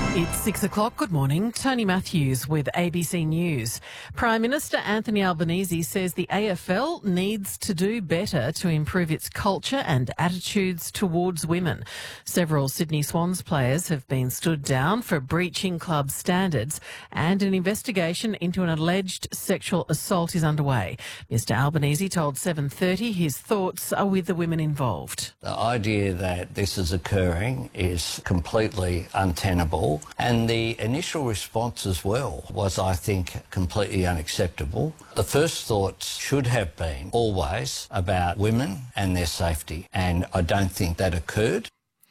It's 6 o'clock. Good morning. Tony Matthews with ABC News. Prime Minister Anthony Albanese says the AFL needs to do better to improve its culture and attitudes towards women. Several Sydney Swans players have been stood down for breaching club standards, and an investigation into an alleged sexual assault is underway. Mr Albanese told 7:30 his thoughts are with the women involved. The idea that this is occurring is completely untenable. And the initial response as well was, I think, completely unacceptable. The first thoughts should have been always about women and their safety, and I don't think that occurred.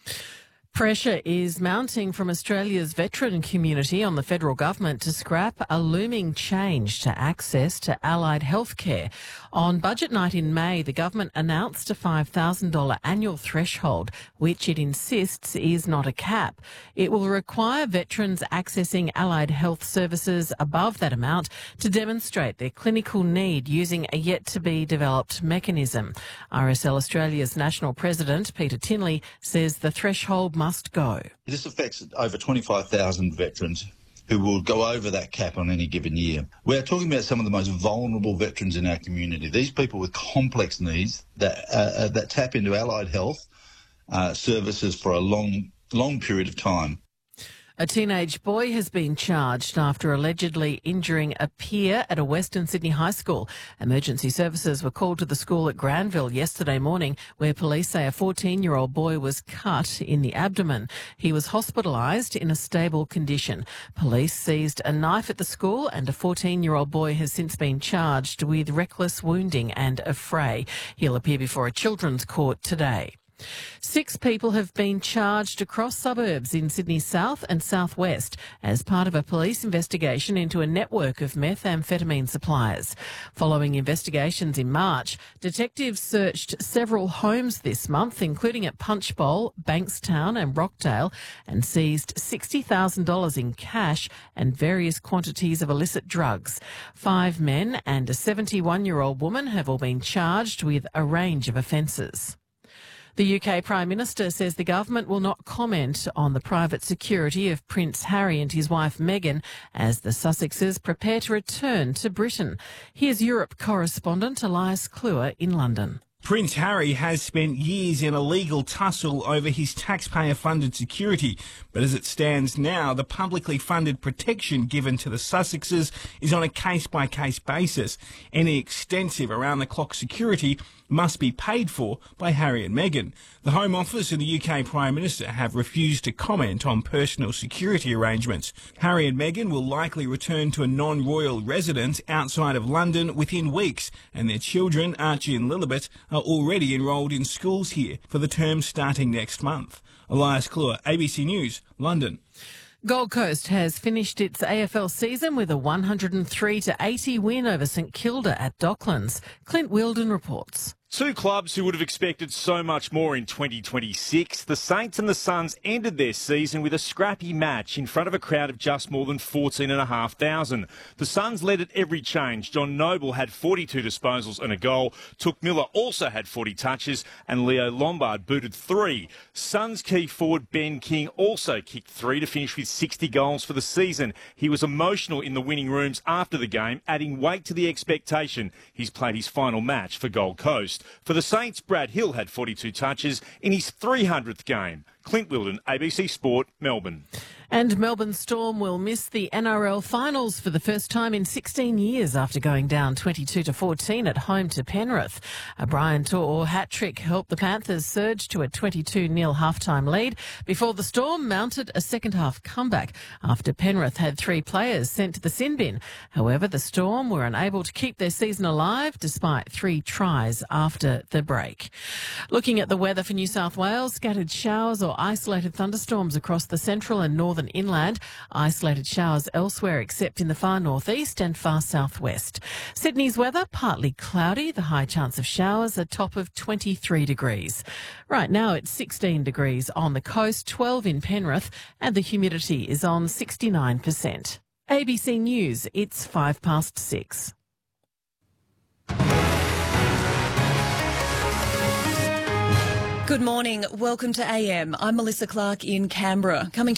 Pressure is mounting from Australia's veteran community on the federal government to scrap a looming change to access to allied healthcare. On budget night in May, the government announced a $5,000 annual threshold, which it insists is not a cap. It will require veterans accessing allied health services above that amount to demonstrate their clinical need using a yet-to-be-developed mechanism. RSL Australia's national president, Peter Tinley, says the threshold must go. This affects over 25,000 veterans who will go over that cap on any given year. We're talking about some of the most vulnerable veterans in our community. These people with complex needs that tap into allied health services for a long period of time. A teenage boy has been charged after allegedly injuring a peer at a Western Sydney high school. Emergency services were called to the school at Granville yesterday morning, where police say a 14-year-old boy was cut in the abdomen. He was hospitalised in a stable condition. Police seized a knife at the school, and a 14-year-old boy has since been charged with reckless wounding and affray. He'll appear before a children's court today. 6 people have been charged across suburbs in Sydney South and Southwest as part of a police investigation into a network of methamphetamine suppliers. Following investigations in March, detectives searched several homes this month, including at Punchbowl, Bankstown and Rockdale, and seized $60,000 in cash and various quantities of illicit drugs. 5 men and a 71-year-old woman have all been charged with a range of offences. The UK Prime Minister says the government will not comment on the private security of Prince Harry and his wife Meghan as the Sussexes prepare to return to Britain. Here's Europe correspondent Elias Kluwer in London. Prince Harry has spent years in a legal tussle over his taxpayer-funded security, but as it stands now, the publicly funded protection given to the Sussexes is on a case-by-case basis. Any extensive around-the-clock security must be paid for by Harry and Meghan. The Home Office and the UK Prime Minister have refused to comment on personal security arrangements. Harry and Meghan will likely return to a non-royal residence outside of London within weeks, and their children, Archie and Lilibet, are already enrolled in schools here for the term starting next month. Elias Kluwer, ABC News, London. Gold Coast has finished its AFL season with a 103-80 win over St Kilda at Docklands. Clint Wilden reports. 2 clubs who would have expected so much more in 2026. The Saints and the Suns ended their season with a scrappy match in front of a crowd of just more than 14,500. The Suns led at every change. John Noble had 42 disposals and a goal. Took Miller also had 40 touches, and Leo Lombard booted 3. Suns key forward Ben King also kicked 3 to finish with 60 goals for the season. He was emotional in the winning rooms after the game, adding weight to the expectation. He's played his final match for Gold Coast. For the Saints, Brad Hill had 42 touches in his 300th game. Clint Wilden, ABC Sport, Melbourne. And Melbourne Storm will miss the NRL finals for the first time in 16 years after going down 22-14 at home to Penrith. A Brian To'o hat-trick helped the Panthers surge to a 22-0 halftime lead before the Storm mounted a second-half comeback after Penrith had 3 players sent to the sin bin. However, the Storm were unable to keep their season alive despite 3 tries after the break. Looking at the weather for New South Wales, scattered showers or isolated thunderstorms across the central and northern inland, isolated showers elsewhere except in the far northeast and far southwest. Sydney's weather, partly cloudy, the high chance of showers, a top of 23 degrees. Right now it's 16 degrees on the coast, 12 in Penrith, and the humidity is on 69%. ABC News, it's 6:05. Good morning. Welcome to AM. I'm Melissa Clark in Canberra. Coming to